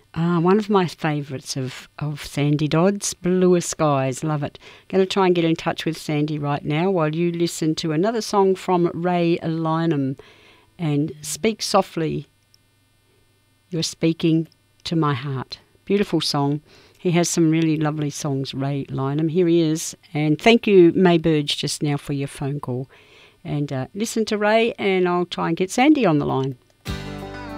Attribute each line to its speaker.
Speaker 1: One of my favourites of Sandy Dodds, Bluer Skies. Love it. Going to try and get in touch with Sandy right now while you listen to another song from Ray Lynham. And Speak Softly, You're Speaking to My Heart. Beautiful song. He has some really lovely songs, Ray Lynham. Here he is. And thank you, May Burge, just now for your phone call. And listen to Ray, and I'll try and get Sandy on the line.